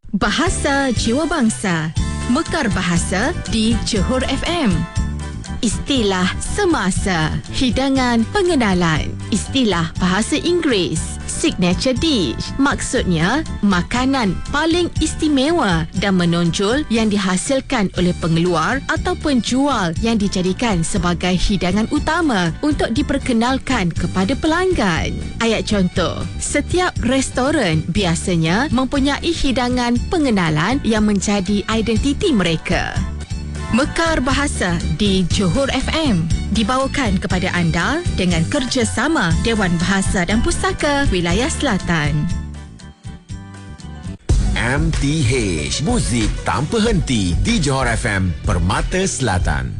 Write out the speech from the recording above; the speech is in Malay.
Bahasa Jiwa Bangsa. Mekar Bahasa di Johor FM. Istilah semasa. Hidangan pengenalan. Istilah bahasa Inggeris. Signature dish. Maksudnya, makanan paling istimewa dan menonjol yang dihasilkan oleh pengeluar atau penjual yang dijadikan sebagai hidangan utama untuk diperkenalkan kepada pelanggan. Ayat contoh, setiap restoran biasanya mempunyai hidangan pengenalan yang menjadi identiti mereka. Mekar Bahasa di Johor FM dibawakan kepada anda dengan kerjasama Dewan Bahasa dan Pustaka Wilayah Selatan. MTH, muzik tanpa henti di Johor FM, Permata Selatan.